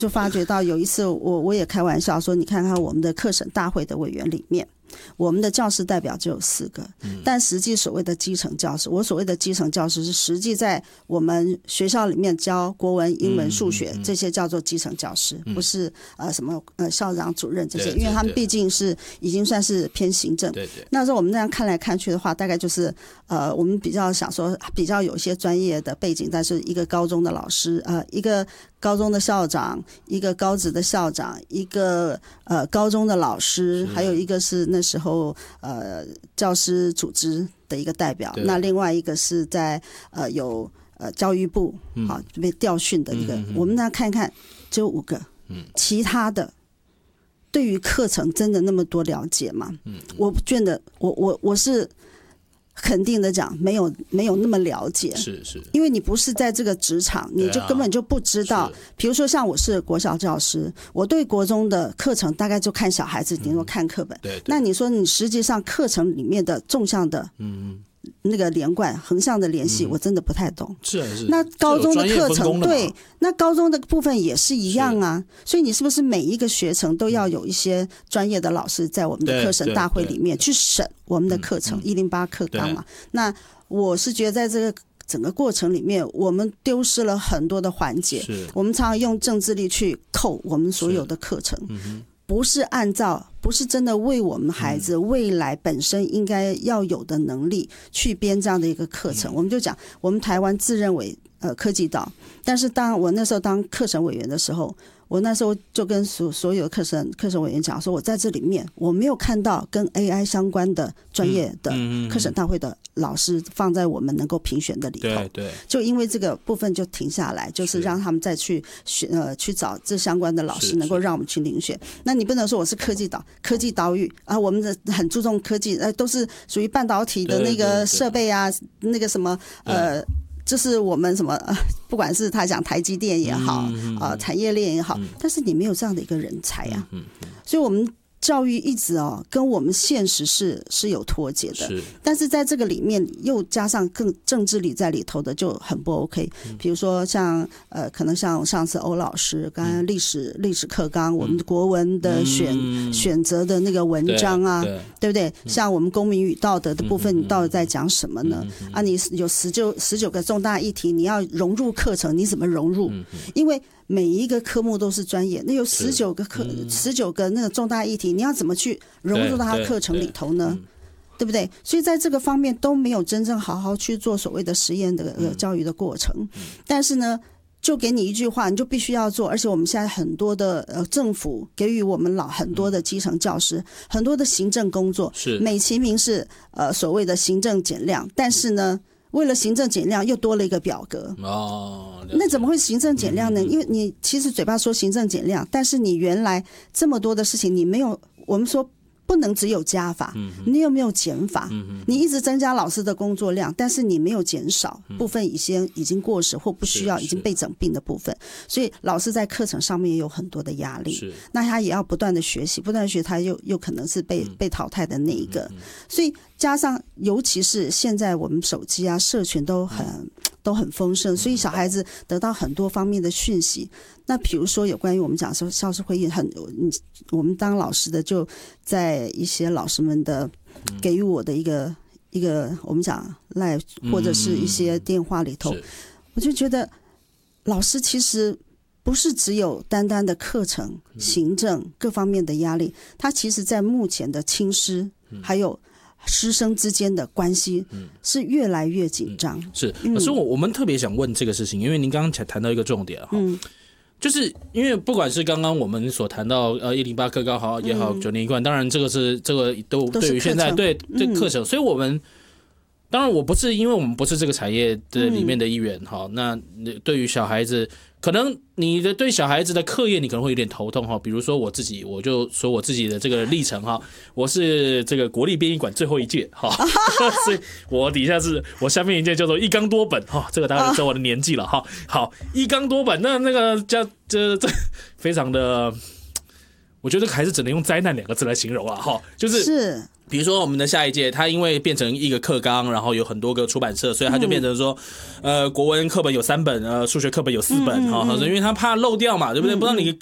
就发觉到有一次我也开玩笑说，你看看我们的课审大会的委员里面，我们的教师代表只有4个，但实际所谓的基层教师，我所谓的基层教师是实际在我们学校里面教国文、英文、数学，这些叫做基层教师，不是什么校长、主任这些，因为他们毕竟是已经算是偏行政。那时候我们那样看来看去的话，大概就是我们比较想说比较有一些专业的背景，但是一个高中的老师，一个高中的校长，一个高职的校长，一个高中的老师，还有一个是那时候教师组织的一个代表，那另外一个是在有教育部被调训的一个，我们那看一看只有5个，其他的对于课程真的那么多了解吗？我觉得我是肯定的讲，没有那么了解，是因为你不是在这个职场，你就根本就不知道。比如说像我是国小教师，我对国中的课程大概就看小孩子，顶多看课本。那你说你实际上课程里面的纵向的，那个连贯横向的联系，我真的不太懂。是。那高中的课程，对，那高中的部分也是一样啊。所以你是不是每一个学程都要有一些专业的老师在我们的课审大会里面去审我们的课程108课纲嘛？那我是觉得在这个整个过程里面，我们丢失了很多的环节。我们常常用政治力去扣我们所有的课程。不是真的为我们孩子未来本身应该要有的能力去编这样的一个课程。我们就讲，我们台湾自认为科技岛，但是当我那时候当课审委员的时候，我那时候就跟所有课审委员讲说，我在这里面我没有看到跟 AI 相关的专业的课审大会的老师放在我们能够评选的里头。对，就因为这个部分就停下来，就是让他们再去去找这相关的老师，能够让我们去遴选。那你不能说我是科技岛屿啊，我们很注重科技，都是属于半导体的那个设备啊，那个什么就是我们什么不管是他讲台积电也好，产业链也好，但是你没有这样的一个人才啊，所以我们教育一直跟我们现实是有脱节的，但是在这个里面又加上更政治理在里头的就很不 OK。比如说像可能像上次欧老师刚刚历史课纲，我们的国文的选择的那个文章啊，对不对？像我们公民与道德的部分，你到底在讲什么呢？你有19个重大议题，你要融入课程，你怎么融入？因为每一个科目都是专业，那有19个那个重大议题，你要怎么去融入到他课程里头呢？对不对？所以在这个方面都没有真正好好去做所谓的实验的教育的过程。但是呢，就给你一句话，你就必须要做。而且我们现在很多的政府给予我们很多的基层教师很多的行政工作，美其名是所谓的行政减量，但是呢，为了行政减量又多了一个表格那怎么会行政减量呢？因为你其实嘴巴说行政减量，但是你原来这么多的事情你没有，我们说不能只有加法，你有没有减法？你一直增加老师的工作量，但是你没有减少部分已经过时或不需要已经被整并的部分，所以老师在课程上面也有很多的压力，那他也要不断的学习，他又可能是被淘汰的那一个，所以加上尤其是现在我们手机啊社群都很丰盛，所以小孩子得到很多方面的讯息。那比如说有关于我们讲说校事会议，我们当老师的就在一些老师们的给予我的一个我们讲 live 或者是一些电话里头，我就觉得老师其实不是只有单单的课程、行政各方面的压力，他其实在目前的亲师还有师生之间的关系是越来越紧张。是，可是我们特别想问这个事情，因为您刚刚才谈到一个重点就是因为不管是刚刚我们所谈到108课纲好也好，9年一贯，当然这个都对于现在对课程，所以我们当然我不是因为我们不是这个产业的里面的一员那对于小孩子，可能你的对小孩子的课业你可能会有点头痛比如说我就说我自己的这个历程我是这个国立编译馆最后一届所以我底下是我下面一届叫做一纲多本这个大家就知道我的年纪了好一纲多本，那个这非常的。 我觉得还是只能用灾难2个字来形容了哈，就是比如说我们的下一届，它因为变成一个课纲，然后有很多个出版社，所以它就变成说，国文课本有3本，数学课本有4本，因为它怕漏掉嘛，对不对？不知道你